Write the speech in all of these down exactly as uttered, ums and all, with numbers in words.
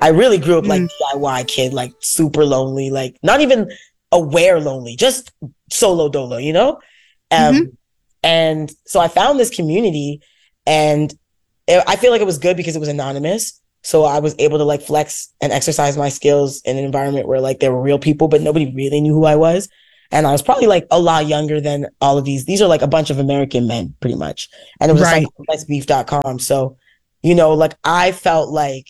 I really grew up like Mm. D I Y kid, like super lonely, like not even aware lonely, just solo dolo, you know? Um, Mhm. And so I found this community, and it, I feel like it was good because it was anonymous. So I was able to like flex and exercise my skills in an environment where like there were real people, but nobody really knew who I was. And I was probably like a lot younger than all of these. These are like a bunch of American men, pretty much. And it was a site Right. called let's beef dot com. So, you know, like I felt like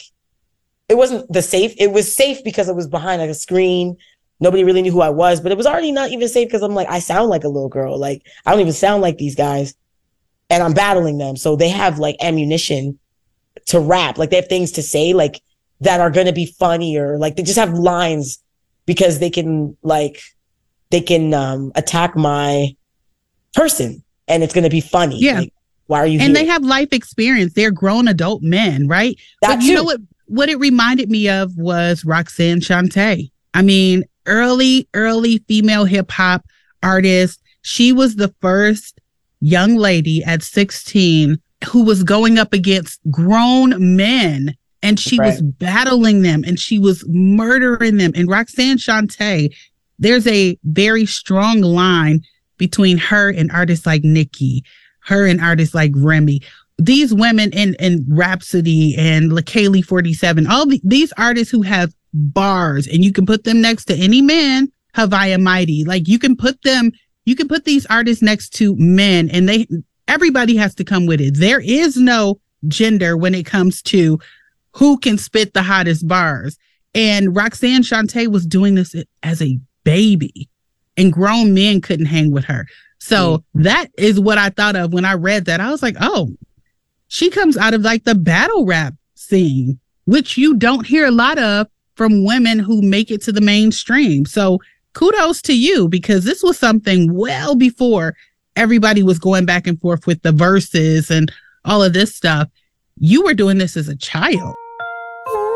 it wasn't the safe. It was safe because it was behind like a screen. Nobody really knew who I was, but it was already not even safe because I'm like, I sound like a little girl. Like I don't even sound like these guys, and I'm battling them. So they have like ammunition to rap. Like they have things to say, like that are going to be funny, or like they just have lines because they can like, they can um, attack my person and it's going to be funny. Yeah. Like, why are you And here? they have life experience. They're grown adult men, right? That But you too. know what? What it reminded me of was Roxanne Shante. I mean, early, early female hip hop artist. She was the first young lady at sixteen who was going up against grown men, and she Right. was battling them and she was murdering them. And Roxanne Shante, there's a very strong line between her and artists like Nicki, her and artists like Remy. These women in, in Rhapsody and LaKaylee forty-seven, all the, these artists who have bars, and you can put them next to any man, Haviah Mighty. Like you can put them, you can put these artists next to men, and they, everybody has to come with it. There is no gender when it comes to who can spit the hottest bars. And Roxanne Shante was doing this as a baby, and grown men couldn't hang with her. So mm. that is what I thought of when I read that. I was like, oh, she comes out of like the battle rap scene, which you don't hear a lot of from women who make it to the mainstream. So kudos to you, because this was something well before everybody was going back and forth with the verses and all of this stuff. You were doing this as a child.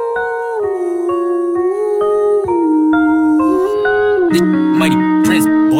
Mighty Prince, boy.